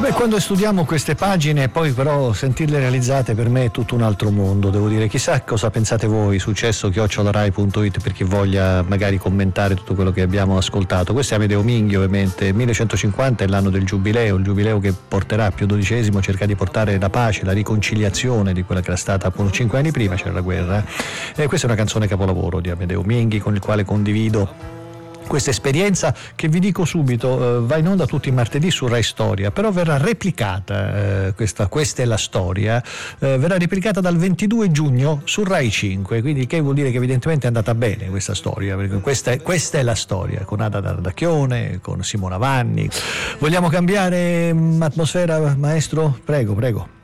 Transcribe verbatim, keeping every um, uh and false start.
Beh, quando studiamo queste pagine, poi però sentirle realizzate per me è tutto un altro mondo, devo dire. Chissà cosa pensate voi, successo chiocciola rai punto it, per chi voglia magari commentare tutto quello che abbiamo ascoltato. Questo è Amedeo Minghi, ovviamente. millecentocinquanta è l'anno del giubileo, il giubileo che porterà Pio dodicesimo, cerca di portare la pace, la riconciliazione di quella che era stata appunto cinque anni prima, c'era la guerra. E questa è una canzone capolavoro di Amedeo Minghi, con il quale condivido questa esperienza che, vi dico subito, eh, va in onda tutti i martedì su Rai Storia, però verrà replicata, eh, questa, questa è la storia, eh, verrà replicata dal ventidue giugno su Rai cinque, quindi che vuol dire che evidentemente è andata bene questa storia, perché questa è, questa è la storia, con Ada D'Ardacchione, con Simona Vanni. Vogliamo cambiare atmosfera, maestro? Prego, prego.